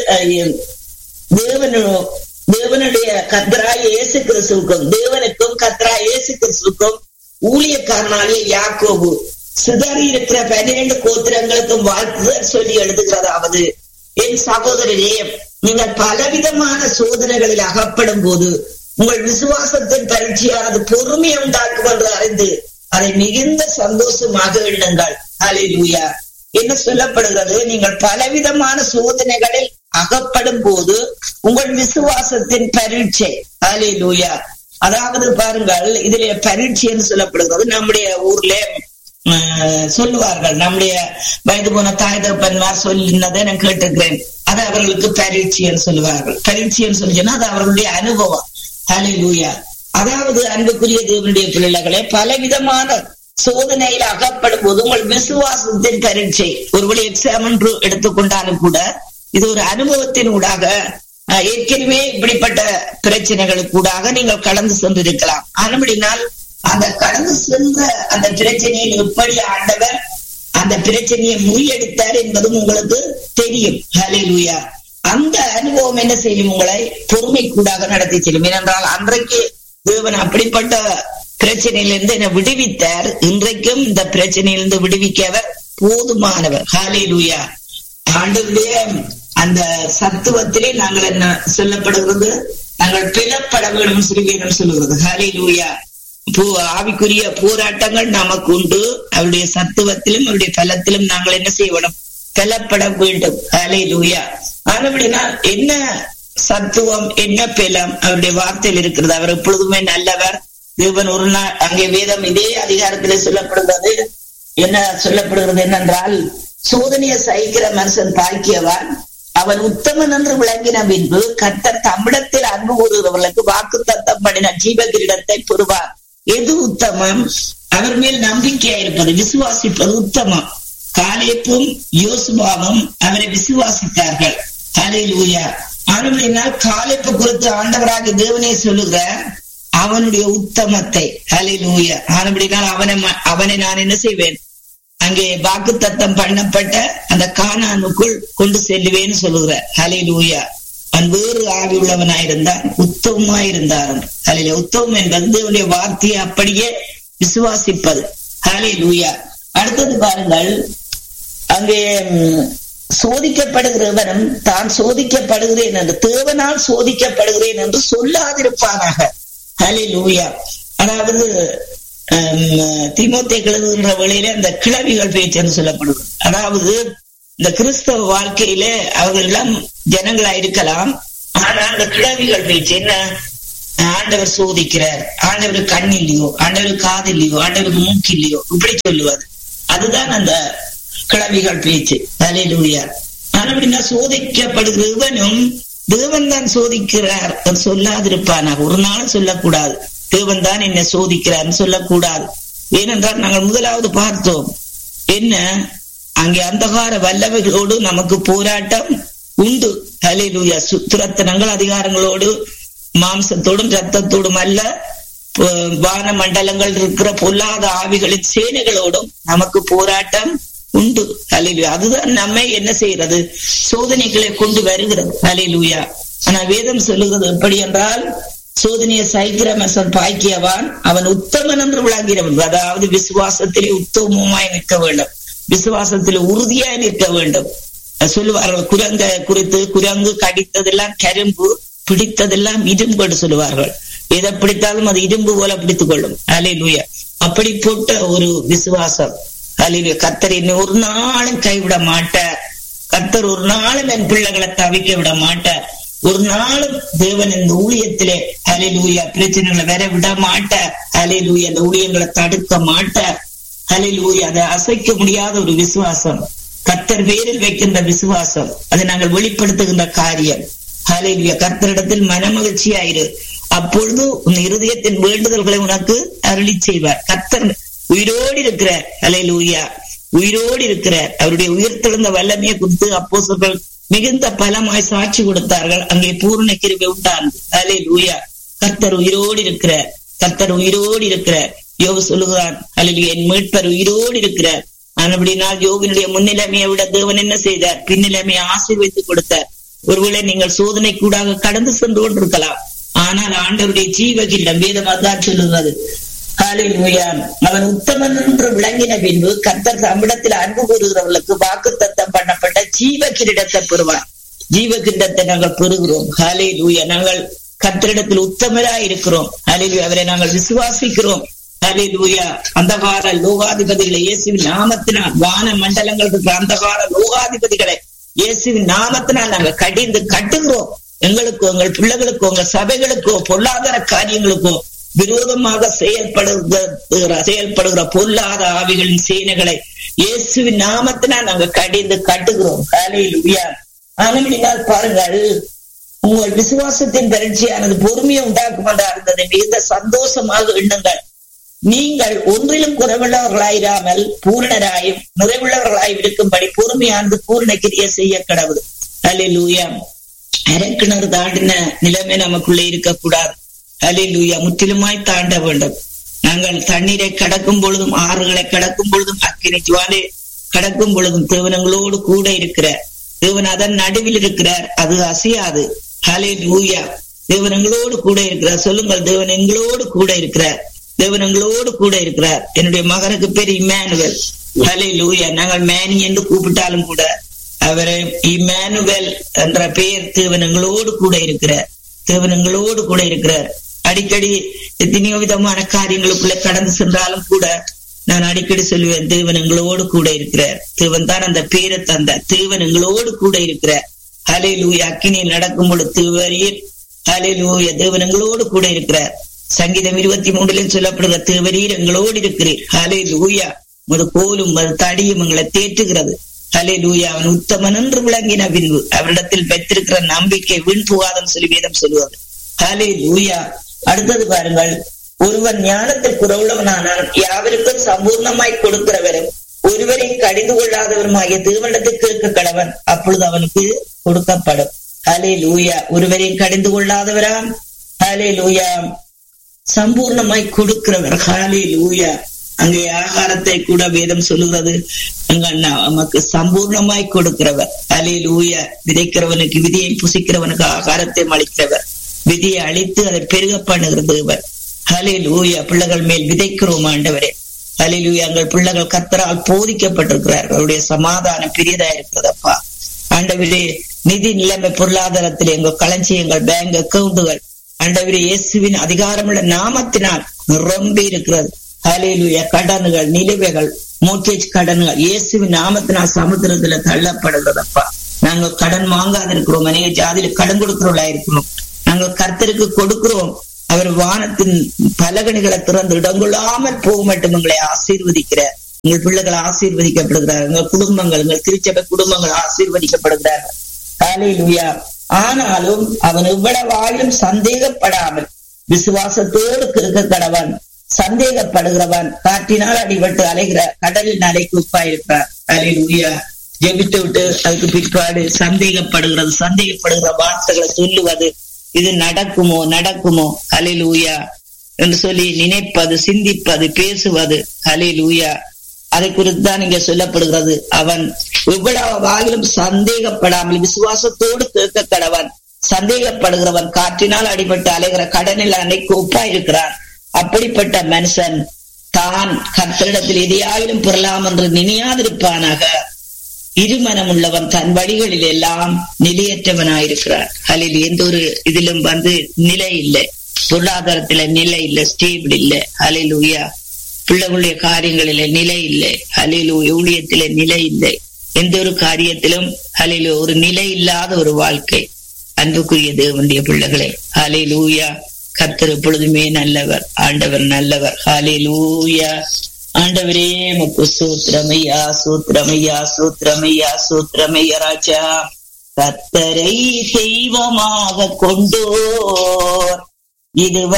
தேவனுடைய கர்த்தராகிய இயேசு கிறிஸ்துவுக்கும் தேவனுக்கும் கர்த்தராகிய இயேசு கிறிஸ்துவுக்கும் ஊழியக்காரனாகிய யாக்கோபு சிதறி இருக்கிற 12 கோத்திரங்களுக்கும் வாழ்த்துதல் சொல்லி எழுதுகிறதாவது, என் சகோதரரே, நீங்கள் பலவிதமான சோதனைகளில் அகப்படும் போது உங்கள் விசுவாசத்தின் பரீட்சையானது பொறுமையை உண்டாக்கும் என்று அறிந்து அதை மிகுந்த சந்தோஷமாக எண்ணுங்கள். ஹல்லேலூயா. என்ன சொல்லப்படுகிறது? நீங்கள் பலவிதமான சோதனைகளில் அகப்படும் போது உங்கள் விசுவாசத்தின் பரீட்சை. ஹல்லேலூயா. அதாவது பாருங்கள், இதுல பரீட்சை என்று சொல்லப்படுகிறது. நம்முடைய ஊர்ல சொல்லுவார்கள், நம்முடைய வயது போன தாய் தகப்பன்மார் சொல்லினதை நான் கேட்டிருக்கிறேன். அது அவர்களுக்கு பரீட்சைன்னு சொல்லுவார்கள். பரீட்சைன்னு சொல்லிச்சுன்னா அது அவர்களுடைய அனுபவம். ஹல்லேலூயா. அதாவது அன்புக்குரிய தேவனுடைய பிள்ளைகளே, பலவிதமான சோதனையில் அகப்படும் போது உங்கள் விசுவாசத்தின் பரீட்சை, ஒருவேளை எக்ஸாம் என்று எடுத்துக்கொண்டாலும் கூட இது ஒரு அனுபவத்தின் ஊடாக, ஏற்கனவே இப்படிப்பட்ட பிரச்சனைகளுக்கூடாக நீங்கள் கடந்து சென்றிருக்கலாம். அப்படினால் அந்த கடந்து சென்ற அந்த பிரச்சனையில் எப்படி ஆண்டவர் அந்த பிரச்சனையை முறியடித்தார் என்பதும் உங்களுக்கு தெரியும். ஹல்லேலூயா. அந்த அனுபவம் என்ன செய்யும்? உங்களை பொறுமை கூடாக நடத்தி செல்லும். ஏனென்றால் அன்றைக்கு தேவன் அப்படிப்பட்ட பிரச்சனையிலிருந்து என்னை விடுவித்தார். இன்றைக்கும் இந்த பிரச்சனையிலிருந்து விடுவிக்க அவர் போதுமானவர். ஹல்லேலூயா. ஆண்டவருடைய அந்த சத்துவத்திலே நாங்கள் என்ன சொல்லப்படுகிறது? நாங்கள் பிளப்பட வேண்டும் சொல்லுவேன் சொல்லுகிறது. ஹல்லேலூயா. ஆவிக்குரிய போராட்டங்கள் நமக்கு உண்டு. அவருடைய சத்துவத்திலும் அவருடைய பலத்திலும் நாங்கள் என்ன செய்ய வேண்டும்? பலப்பட வேண்டும். ஹல்லேலூயா. ஆனபடினா என்ன சத்துவம், என்ன பலம் அவருடைய வார்த்தையில் இருக்கிறது. அவர் எப்பொழுதுமே நல்லவர். தேவன் ஒரு நாள், அங்கே வேதம் இதே அதிகாரத்திலே சொல்லப்படுகிறது. என்ன சொல்லப்படுகிறது என்னென்றால், சோதனையை சகிக்கிற மனுஷன் பாக்கியவான், அவன் உத்தமன் என்று விளங்கின பின்பு கர்த்தர் தம்மிடத்தில் அன்பு கூறுகிறவர்களுக்கு வாக்கு தத்தம் பண்ணின ஜீவ கிரீடத்தை பெறுவார். எது உத்தமம்? அவர் மேல் நம்பிக்கையா இருப்பது, விசுவாசிப்பது உத்தமம். காலேப்பும் யோசுவாவும் அவரை விசுவாசித்தார்கள். ஹல்லேலூயா. ஆனபடினால் காலேப்பு குறித்து ஆண்டவராக தேவனே சொல்லுகிற அவனுடைய உத்தமத்தை. ஹல்லேலூயா. ஆனபடினால் அவனை நான் என்ன செய்வேன்? அங்கே வாக்கு தத்தம் பண்ணப்பட்ட அந்த கானானுக்குள் கொண்டு செல்லுவேன்னு சொல்லுகிறார். ஹல்லேலூயா. அவன் வேறு ஆவி உள்ளவனாயிருந்தான், உத்தமமாயிருந்தான். ஹல்லேலூயா. உத்தமம் என்பது தேவனுடைய வார்த்தையை அப்படியே விசுவாசிப்பது. ஹல்லேலூயா. அடுத்தது பாருங்கள், அங்கே சோதிக்கப்படுகிறவனும் தான் சோதிக்கப்படுகிறேன் என்று, தேவனால் சோதிக்கப்படுகிறேன் என்று சொல்லாதிருப்பானாக. ஹல்லேலூயா. அதாவது தீமோத்தேயுக்கு எழுதுகின்ற வேளையில அந்த கிழவிகள் பேச்சு என்று சொல்லப்படுது. அதாவது இந்த கிறிஸ்தவ வாழ்க்கையில அவர்கள் எல்லாம் ஜனங்களா இருக்கலாம். ஆனா அந்த கிழவிகள் பேச்சு என்ன? ஆண்டவர் சோதிக்கிறார், ஆண்டவருக்கு கண் இல்லையோ, ஆண்டவருக்கு காது இல்லையோ, ஆண்டவருக்கு மூக்கு இல்லையோ, இப்படி சொல்லுவார். அதுதான் அந்த கிழவிகள் பேச்சு. ஹல்லேலூயா. ஆனா சோதிக்கப்படுகிறவனும் தேவன் தான் சோதிக்கிறார் சொல்லாதிருப்பானாக. ஒரு நாள் சொல்லக்கூடாது, தேவன் தான் என்ன சோதிக்கிறார் சொல்லக்கூடாது. ஏனென்றால் நாங்கள் முதலாவது பார்த்தோம் என்ன, அங்கே அந்தகார வல்லவைகளோடு நமக்கு போராட்டம் உண்டு. ஹல்லேலூயா. துரத்தனங்கள் அதிகாரங்களோடு, மாம்சத்தோடும் ரத்தத்தோடும் அல்ல, வான மண்டலங்கள் இருக்கிற பொல்லாத ஆவிகளின் சேனைகளோடும் நமக்கு போராட்டம் உண்டு. ஹல்லேலூயா. அதுதான் நம்மை என்ன செய்யறது? சோதனைகளை கொண்டு வருகிறது. ஹல்லேலூயா. ஆனா வேதம் சொல்லுகிறது எப்படி என்றால், சோதனையை சகிக்கிற மனுஷன் பாக்கியவான், அவன் உத்தமன் என்று விளங்கிறவன். அதாவது விசுவாசத்திலே உத்தமமாய் நிற்க வேண்டும், விசுவாசத்திலே உறுதியாய் நிற்க வேண்டும். சொல்லுவார்கள் குரங்க குறித்து, குரங்கு கடித்ததெல்லாம் கரும்பு, பிடித்ததெல்லாம் இரும்பு என்று சொல்லுவார்கள். எதை பிடித்தாலும் அது இரும்பு போல பிடித்துக் கொள்ளும். ஹல்லேலூயா. அப்படி போட்ட ஒரு விசுவாசம். ஹல்லேலூயா. கர்த்தர் என்னை ஒரு நாளும் கைவிட மாட்டார். கர்த்தர் ஒரு நாளும் என் பிள்ளைகளை தவிக்க விட மாட்டார். ஒரு நாளும் தேவன் இந்த ஊழியத்திலே ஹல்லேலூயா பிரச்சனைகளை வர விட மாட்டார். ஹல்லேலூயா. அந்த ஊழியங்களை தடுக்க மாட்டார். ஹல்லேலூயா. அதை அசைக்க முடியாத ஒரு விசுவாசம், கர்த்தர் வேரில் வைக்கின்ற விசுவாசம், அதை நாங்கள் வெளிப்படுத்துகின்ற காரியம். ஹல்லேலூயா. கர்த்தரிடத்தில் மனமகிழ்ச்சியாயிரு, அப்பொழுது உன் இருதயத்தின் வேண்டுதல்களை உனக்கு அருளி செய்வார். கர்த்தர் உயிரோடு இருக்கிறார். ஹல்லேலூயா. உயிரோடு இருக்கிறார். அவருடைய உயிர்த்தெழுந்த வல்லமையை குறித்து அப்போஸ்தலர்கள் மிகுந்த பலமாய் சாட்சி கொடுத்தார்கள். அங்கே பூர்ண கிருபை உண்டானது. ஹல்லேலூயா. கர்த்தர் உயிரோடு இருக்கிறார். கர்த்தர் உயிரோடு இருக்கிறார். யோபு சொல்லுகிறான், ஹல்லேலூயா, என் மீட்பர் உயிரோடு இருக்கிறார். அப்படினால் யோபினுடைய முன்னிலைமையை விட தேவன் என்ன செய்தார்? பின்னிலைமையை ஆசீர்வதித்து கொடுத்தார். ஒருவேளை நீங்கள் சோதனை கூடாக கடந்து சென்று கொண்டிருக்கலாம். ஆனால் ஆண்டவருடைய ஜீவகிண்டம் வேதம் அதான் சொல்லுகிறது. ஹல்லேலூயா. அவன் உத்தமன் என்று விளங்கின பின்பு கர்த்தர் தம்மிடத்தில் அன்பு கூறுகிறவர்களுக்கு வாக்குத்தத்தம் பண்ணப்பட்ட ஜீவ கிரீடத்தை பெறுவார். ஜீவ கிரீடத்தை நாங்கள் பெறுகிறோம். ஹல்லேலூயா. நாங்கள் கர்த்தரிடத்தில் உத்தமராய் இருக்கிறோம். ஹல்லேலூயா. அவரை நாங்கள் விசுவாசிக்கிறோம். ஹல்லேலூயா. அந்தகார லோகாதிபதிகளை இயேசுவின் நாமத்தினால், வான மண்டலங்களுக்கு அந்தகார லோகாதிபதிகளை இயேசுவின் நாமத்தினால் நாங்கள் கடிந்து கட்டுகிறோம். எங்களுக்கோ, எங்கள் பிள்ளைகளுக்கோ, உங்கள் சபைகளுக்கோ, பொருளாதார காரியங்களுக்கோ விரோதமாக செயல்படுகிற பொல்லாத ஆவிகளின் சேனைகளை இயேசுவின் நாமத்தினால் நாங்கள் கடிந்து கட்டுகிறோம். ஹல்லேலூயா. ஆனால் பாருங்கள், உங்கள் விசுவாசத்தின் பரீட்சையானது பொறுமையை உண்டாக்கும் என்று இருந்தது மிகுந்த சந்தோஷமாக எண்ணுங்கள். நீங்கள் ஒன்றிலும் குறைவுள்ளவர்களாயிராமல் பூரணராயும் நிறைவுள்ளவர்களாய் இருக்கும்படி பொறுமையானது பூரண கிரியை செய்ய கடவுள். ஹல்லேலூயா. அரக்கிணறு தாண்டின நிலைமை நமக்குள்ளே இருக்கக்கூடாது. ஹல்லேலூயா. முற்றிலுமாய் தாண்ட வேண்டும். நாங்கள் தண்ணீரை கடக்கும் பொழுதும், ஆறுகளை கடக்கும் பொழுதும், அக்கினி ஜுவாலை கடக்கும் பொழுதும் தேவனங்களோடு கூட இருக்கிறார். தேவன் அதன் நடுவில் இருக்கிறார். அது அசையாது. ஹல்லேலூயா. தேவனங்களோடு கூட இருக்கிறார். சொல்லுங்கள், தேவன் எங்களோடு கூட இருக்கிறார். தேவன் எங்களோடு கூட இருக்கிறார். என்னுடைய மகனுக்கு பேர் இம்மானுவேல். ஹல்லேலூயா. நாங்கள் மேனி என்று கூப்பிட்டாலும் கூட அவரை இம்மானுவேல் என்ற பெயர் தேவன் எங்களோடு கூட இருக்கிறார். தேவன் எங்களோடு கூட இருக்கிறார். அடிக்கடி எத்தனையோ விதமான காரியங்களுக்குள்ள கடந்து சென்றாலும் கூட நான் அடிக்கடி சொல்லுவேன், தேவன் எங்களோடு கூட இருக்கிறார். தேவன் தான் அந்த பேரை தந்தார். தேவன் எங்களோடு கூட இருக்கிறார். ஹல்லேலூயா. அக்கினியில் நடக்கும் பொழுது தேவரீர், ஹல்லேலூயா, தேவன் எங்களோடு கூட இருக்கிறார். சங்கீதம் 23 சொல்லப்படுகிற தேவரீர் எங்களோடு இருக்கிறீர். ஹல்லேலூயா. ஒரு கோலும் ஒரு தடியும் எங்களை தேற்றுகிறது. ஹல்லேலூயா. அவன் உத்தமன் என்று விளங்கின பின்பு அவரிடத்தில் பெற்றிருக்கிற நம்பிக்கை வீண் போகாதன்னு சொல்லி வேதம் சொல்லுவது. ஹல்லேலூயா. அடுத்தது பாருங்கள், ஒருவன் ஞானத்தில் குறைவுள்ளவனானால் யாவருக்கும் சம்பூர்ணமாய் கொடுக்கிறவரும் ஒருவரையும் கடிந்து கொள்ளாதவருமாகிய தேவனிடத்தில் கேட்க கடவன், அப்பொழுது அவனுக்கு கொடுக்கப்படும். ஹல்லேலூயா. ஒருவரையும் கடிந்து கொள்ளாதவராம். ஹல்லேலூயா. சம்பூர்ணமாய் கொடுக்கிறவர். ஹல்லேலூயா. அங்கே ஆகாரத்தை கூட வேதம் சொல்லுகிறது, நமக்கு சம்பூர்ணமாய் கொடுக்கிறவர். ஹல்லேலூயா. விதைக்கிறவனுக்கு விதியை, புசிக்கிறவனுக்கு ஆகாரத்தை அளிக்கிறவர். விதியை அழித்து அதை பெருக பண்ணுகிறவர். ஹல்லேலூயா. பிள்ளைகள் மேல் விதைக்கிறோம் ஆண்டவரே. ஹல்லேலூயா. எங்கள் பிள்ளைகள் கர்த்தரால் போதிக்கப்பட்டிருக்கிறார்கள். அவருடைய சமாதானம் பெரியதா இருக்கிறதப்பா ஆண்டவரே. நிதி நிலைமை பொருளாதாரத்தில் எங்கள் களஞ்சியங்கள், பேங்க் அக்கவுண்டுகள் ஆண்டவரே இயேசுவின் அதிகாரமுள்ள நாமத்தினால் நிரம்பி இருக்கிறது. ஹல்லேலூயா. கடன்கள், நிலுவைகள், மோர்கேஜ் கடன்கள் இயேசுவின் நாமத்தினால் சமுத்திரத்துல தள்ளப்படுகிறதப்பா. நாங்கள் கடன் வாங்காது இருக்கிறோம். அநேக ஜாதியில கடன் கொடுக்கிறவர்களா இருக்கிறோம். நாங்கள் கர்த்தருக்கு கொடுக்கிறோம். அவர் வானத்தின் பலகணிகளை திறந்து இடங்கொள்ளாமல் போக மட்டும் எங்களை ஆசீர்வதிக்கிறார். உங்கள் பிள்ளைகள் ஆசீர்வதிக்கப்படுகிறார். உங்கள் குடும்பங்கள், உங்கள் திருச்சபை குடும்பங்கள் ஆசீர்வதிக்கப்படுகிறார்கள். ஹல்லேலூயா. ஆனாலும் அவன் எவ்வளவாயிலும் சந்தேகப்படாமல் விசுவாசத்தோடு இருக்க கடவன். சந்தேகப்படுகிறவன் காற்றினால் அடிபட்டு அலைகிற கடலின் அலைக்கு உப்பாயிருக்கிறார். ஹல்லேலூயா. ஜெபித்து விட்டு அதுக்கு பிற்பாடு சந்தேகப்படுகிறது, சந்தேகப்படுகிற வார்த்தைகளை சொல்லுவது, இது நடக்குமோ நடக்குமோ ஹல்லேலூயா என்று சொல்லி நினைப்பது, சிந்திப்பது, பேசுவது. ஹல்லேலூயா. அதை குறித்து தான் இங்க சொல்லப்படுகிறது. அவன் எவ்வளவு வாயிலும் சந்தேகப்படாமல் விசுவாசத்தோடு கேட்க கடவன். சந்தேகப்படுகிறவன் காற்றினால் அடிபட்டு அலைகிற கடனில் அன்னைக்கு ஒப்பாயிருக்கிறான். அப்படிப்பட்ட மனுஷன் தான் கர்த்தரிடத்தில் எதையாயிலும் பெறலாம் என்று நினையாதிருப்பானாக. இருமனம் உள்ளவன் தன் வழிகளில் எல்லாம் நிலையற்றவனாயிருக்கிறார். அதில் எந்த ஒரு இதிலும் நிலை இல்லை, பொருளாதாரத்துல நிலை இல்லை, ஸ்டேபிள் இல்லை. ஹல்லேலூயா. பிள்ளைகளுடைய காரியங்களில நிலை இல்லை. ஹல்லேலூயா. ஊழியத்தில நிலை இல்லை. எந்த ஒரு காரியத்திலும் ஹல்லேலூயா ஒரு நிலை இல்லாத ஒரு வாழ்க்கை. அன்புக்குரிய தேவனுடைய பிள்ளைகளே, ஹல்லேலூயா. கர்த்தர் எப்பொழுதுமே நல்லவர். ஆண்டவர் நல்லவர். ஹல்லேலூயா. ஆண்டவரே உமக்கு ஸ்தோத்திரமையா, ஸ்தோத்திரமையா, ஸ்தோத்திரமையா, ஸ்தோத்திரமையா ராஜா. கர்த்தரை தெய்வமாக கொண்டோர் இது